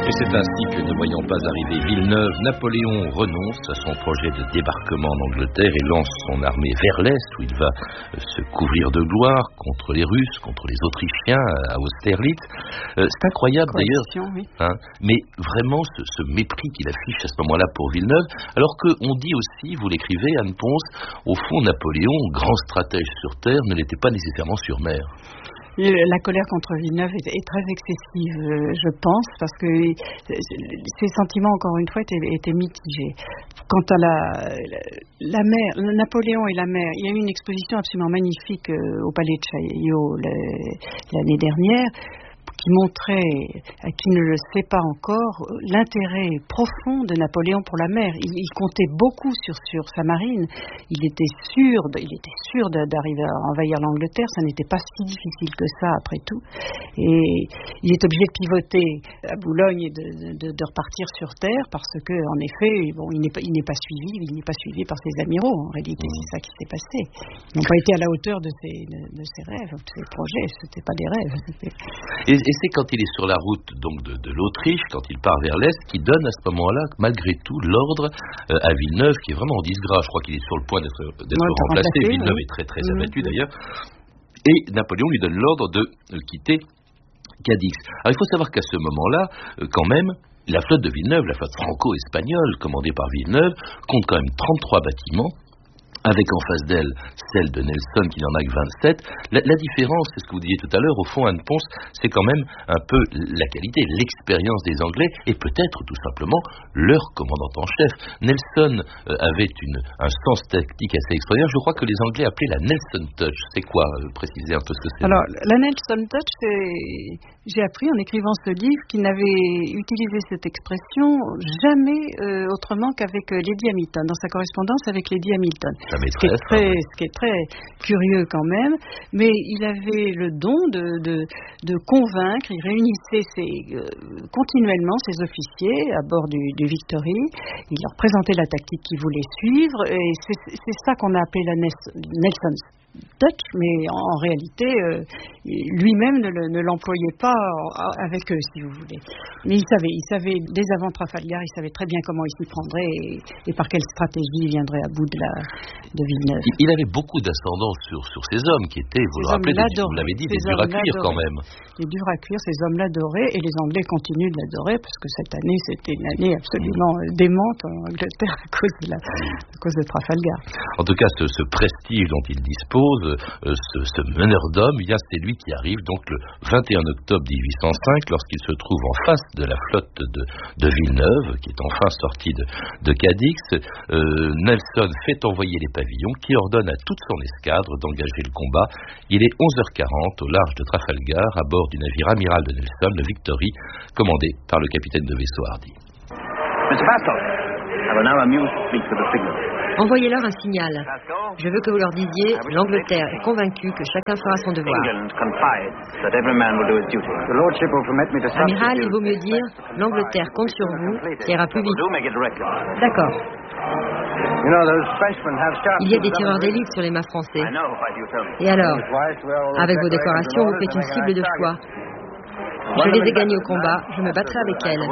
Et c'est ainsi que, ne voyant pas arriver Villeneuve, Napoléon renonce à son projet de débarquement en Angleterre et lance son armée vers l'Est, où il va se couvrir de gloire contre les Russes, contre les Autrichiens à Austerlitz. C'est incroyable d'ailleurs, oui. Mais vraiment ce mépris qu'il affiche à ce moment-là pour Villeneuve, alors qu'on dit aussi, vous l'écrivez, Anne Ponce, au fond Napoléon, grand stratège sur terre, ne l'était pas nécessairement sur mer. La colère contre Villeneuve est très excessive, je pense, parce que ses sentiments, encore une fois, étaient mitigés. Quant à la mer, Napoléon et la mer, il y a eu une exposition absolument magnifique au Palais de Chaillot l'année dernière, qui montrait, à qui ne le sait pas encore, l'intérêt profond de Napoléon pour la mer. Il comptait beaucoup sur sa marine. Il était sûr d'arriver à envahir l'Angleterre. Ça n'était pas si difficile que ça, après tout. Et il est obligé de pivoter à Boulogne et de repartir sur terre, parce que, en effet, il n'est pas suivi par ses amiraux. En réalité, c'est ça qui s'est passé. Ils n'ont pas été à la hauteur de ses rêves, de ses projets. C'était pas des rêves. Et c'est quand il est sur la route donc de l'Autriche, quand il part vers l'Est, qu'il donne à ce moment-là, malgré tout, l'ordre à Villeneuve, qui est vraiment en disgrâce. Je crois qu'il est sur le point d'être remplacé. Villeneuve est très très abattu d'ailleurs. Et Napoléon lui donne l'ordre de quitter Cadix. Alors il faut savoir qu'à ce moment-là, quand même, la flotte de Villeneuve, la flotte franco-espagnole, commandée par Villeneuve, compte quand même 33 bâtiments, avec en face d'elle celle de Nelson qui n'en a que 27. La différence, c'est ce que vous disiez tout à l'heure, au fond, Anne Ponce, c'est quand même un peu la qualité, l'expérience des Anglais et peut-être tout simplement leur commandant en chef. Nelson avait un sens tactique assez extraordinaire. Je crois que les Anglais appelaient la Nelson Touch. C'est quoi, préciser un peu ce que c'est? Alors, la Nelson Touch, j'ai appris en écrivant ce livre qu'il n'avait utilisé cette expression jamais autrement qu'avec Lady Hamilton, dans sa correspondance avec Lady Hamilton. Ce qui est très curieux quand même, mais il avait le don de convaincre. Il réunissait continuellement ses officiers à bord du Victory. Il leur présentait la tactique qu'il voulait suivre, et c'est ça qu'on a appelé la Nelson's Touch, mais en réalité, lui-même ne l'employait pas avec eux, si vous voulez. Mais il savait dès avant Trafalgar, il savait très bien comment il s'y prendrait et par quelle stratégie il viendrait à bout de Villeneuve. Il avait beaucoup d'ascendance sur ces hommes qui étaient, vous le rappelez, vous l'avez dit, des durs à cuire quand même. Des durs à cuire, ces hommes l'adoraient, et les Anglais continuent de l'adorer, parce que cette année, c'était une année absolument démente en Angleterre à cause de Trafalgar. En tout cas, ce prestige dont il dispose, ce meneur d'hommes, c'est lui qui arrive donc le 21 octobre 1805, lorsqu'il se trouve en face de la flotte de Villeneuve, qui est enfin sortie de Cadix. Nelson fait envoyer les pavillons, qui ordonne à toute son escadre d'engager le combat. Il est 11h40 au large de Trafalgar, à bord du navire amiral de Nelson, le Victory, commandé par le capitaine de vaisseau Hardy. Mr. Pascal, I will now amuse to speak to the signal. Envoyez-leur un signal. Je veux que vous leur disiez, l'Angleterre est convaincue que chacun fera son devoir. Amiral, il vaut mieux dire, l'Angleterre compte sur vous, ça ira plus vite. D'accord. Il y a des tireurs d'élite sur les mâts français. Et alors, avec vos décorations, vous faites une cible de choix. Je les ai gagnés au combat, je me battrai avec elles.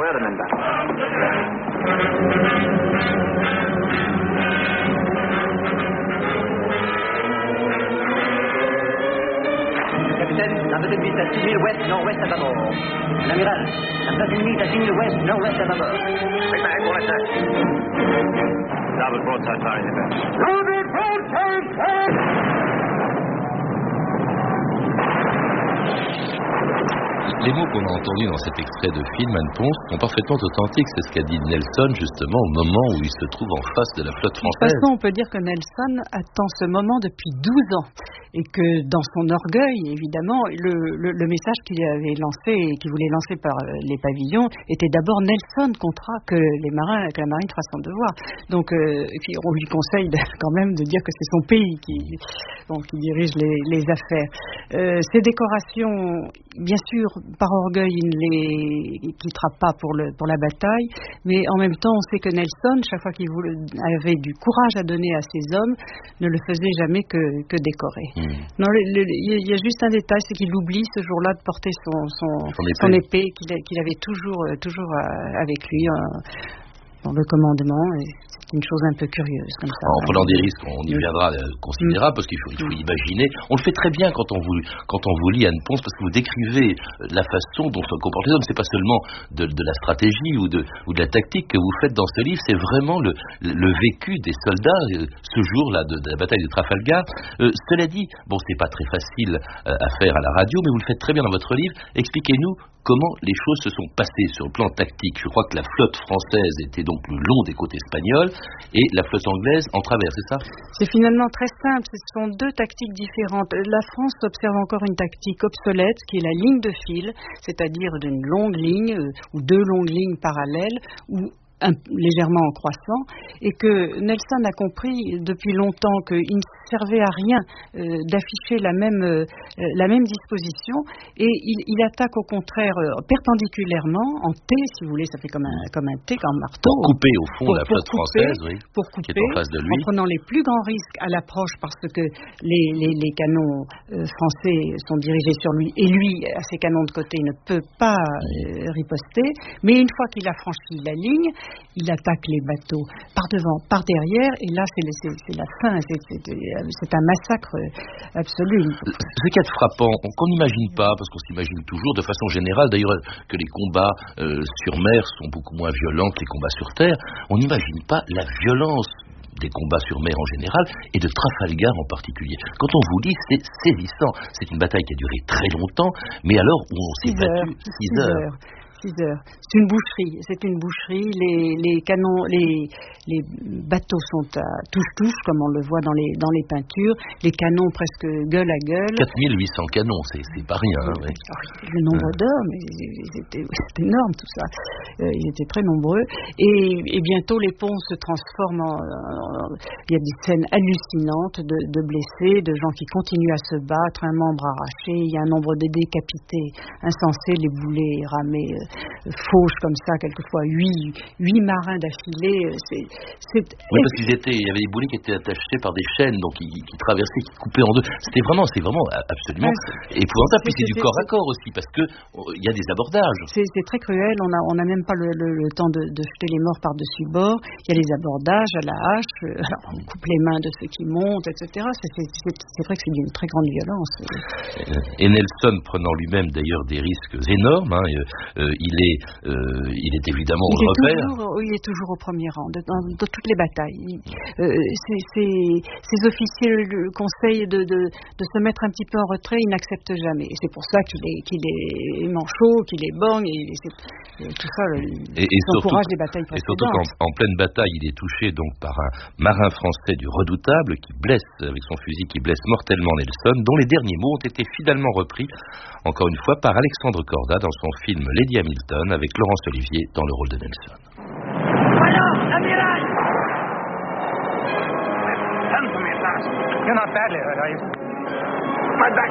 Capitaine, la flotte ennemie est à 6 000 ouest-nord-ouest à bâbord. L'amiral, la flotte ennemie est à 6 000 ouest-nord-ouest à bâbord. Prépare pour l'attaque. Larboard broadside firing the best. Larboard broadside fire! Les mots qu'on a entendus dans cet extrait de film, Anne Ponce, sont parfaitement authentiques. C'est ce qu'a dit Nelson, justement, au moment où il se trouve en face de la flotte française. De toute façon, on peut dire que Nelson attend ce moment depuis 12 ans. Et que dans son orgueil, évidemment, le message qu'il avait lancé et qu'il voulait lancer par les pavillons était d'abord Nelson comptera que la marine fasse son devoir. Donc, et puis on lui conseille quand même de dire que c'est son pays qui dirige les affaires. Ces décorations, bien sûr, par orgueil, il ne les quittera pas pour la bataille, mais en même temps, on sait que Nelson, chaque fois qu'il avait du courage à donner à ses hommes, ne le faisait jamais que décorer. Non, il y a juste un détail, c'est qu'il oublie ce jour-là de porter son épée qu'il avait toujours avec lui dans le commandement. C'est une chose un peu curieuse comme ça. En prenant des risques, on y viendra considérable, parce qu'il faut imaginer. On le fait très bien quand on vous lit Anne Ponce, parce que vous décrivez la façon dont se comportent les hommes. C'est pas seulement de la stratégie ou de la tactique que vous faites dans ce livre, c'est vraiment le vécu des soldats ce jour-là de la bataille de Trafalgar. Cela dit, bon, c'est pas très facile à faire à la radio, mais vous le faites très bien dans votre livre. Expliquez-nous comment les choses se sont passées sur le plan tactique. Je crois que la flotte française était donc le long des côtes espagnoles et la flotte anglaise en travers, c'est ça? C'est finalement très simple, ce sont deux tactiques différentes. La France observe encore une tactique obsolète qui est la ligne de fil, c'est-à-dire d'une longue ligne ou deux longues lignes parallèles ou légèrement en croissant, et que Nelson a compris depuis longtemps qu'il ne servait à rien d'afficher la même disposition, et il attaque au contraire perpendiculairement, en T si vous voulez, ça fait comme un T, comme un marteau. Pour couper au fond la flotte française, pour couper, qui est en face de lui. En prenant les plus grands risques à l'approche, parce que les canons français sont dirigés sur lui, et lui, à ses canons de côté, ne peut pas riposter, mais une fois qu'il a franchi la ligne, il attaque les bateaux par devant, par derrière, et là c'est la fin, c'est un massacre absolu. Ce qui est frappant, qu'on n'imagine pas, parce qu'on s'imagine toujours de façon générale, d'ailleurs que les combats sur mer sont beaucoup moins violents que les combats sur terre, on n'imagine pas la violence des combats sur mer en général, et de Trafalgar en particulier. Quand on vous lit, c'est saisissant. C'est une bataille qui a duré très longtemps, mais alors où on s'est battu 6 heures. 6 heures. C'est une boucherie. Les canons, les bateaux sont à touche-touche, comme on le voit dans les peintures. Les canons presque gueule à gueule. 4800 canons, c'est pas rien. Oui. Le nombre d'hommes, c'était énorme tout ça. Ils étaient très nombreux. Et bientôt, les ponts se transforment il y a des scènes hallucinantes de blessés, de gens qui continuent à se battre, un membre arraché. Il y a un nombre de décapités insensés, les boulets ramés fauche comme ça, quelquefois 8 marins d'affilée. Oui, parce qu'il y avait des boulets qui étaient attachés par des chaînes, donc qui traversaient, qui coupaient en deux. C'est vraiment absolument épouvantable. Puis c'est du corps à corps aussi, parce que il y a des abordages. C'est très cruel. On n'a même pas le temps de jeter les morts par-dessus bord. Il y a les abordages à la hache. Alors on coupe les mains de ceux qui montent, etc. C'est vrai que c'est d'une très grande violence. Et Nelson, prenant lui-même d'ailleurs des risques énormes, il est évidemment au repère. Il est toujours au premier rang de toutes les batailles. Ces officiers le conseillent de se mettre un petit peu en retrait, il n'accepte jamais. Et c'est pour ça qu'il est manchot, qu'il est borgne, et tout ça, son courage des batailles précédentes. Et surtout qu'en pleine bataille, il est touché donc par un marin français du Redoutable qui blesse avec son fusil, qui blesse mortellement Nelson, dont les derniers mots ont été finalement repris, encore une fois, par Alexandre Corda dans son film Lady Hamilton, avec Laurence Olivier dans le rôle de Nelson. Voilà, l'amiral! Come to me, fast. You're not badly hurt, are you? My back